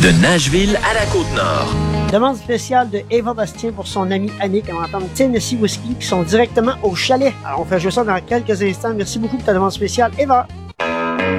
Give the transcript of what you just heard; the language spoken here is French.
De Nashville à la Côte-Nord. Demande spéciale de Eva Bastien pour son ami Annick. On entend Tennessee Whiskey qui sont directement au chalet. Alors, on fait jouer ça dans quelques instants. Merci beaucoup pour ta demande spéciale, Eva.